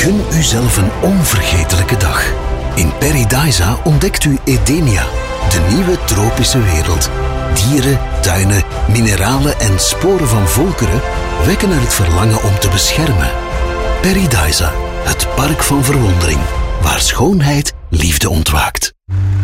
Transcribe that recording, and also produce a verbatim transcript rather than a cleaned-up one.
Gun uzelf een onvergetelijke dag. In Paradisa ontdekt u Edenia, de nieuwe tropische wereld. Dieren, tuinen, mineralen en sporen van volkeren wekken er het verlangen om te beschermen. Paradisa, het park van verwondering, waar schoonheid liefde ontwaakt.